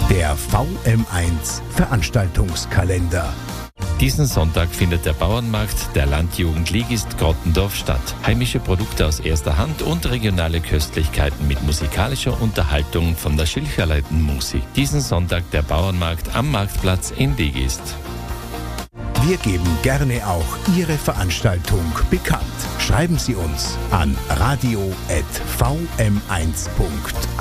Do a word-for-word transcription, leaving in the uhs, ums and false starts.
Der V M eins Veranstaltungskalender. Diesen Sonntag findet der Bauernmarkt der Landjugend Ligist Grottendorf statt. Heimische Produkte aus erster Hand und regionale Köstlichkeiten mit musikalischer Unterhaltung von der Schilcherleiten Musik. Diesen Sonntag der Bauernmarkt am Marktplatz in Ligist. Wir geben gerne auch Ihre Veranstaltung bekannt. Schreiben Sie uns an radio at v m eins punkt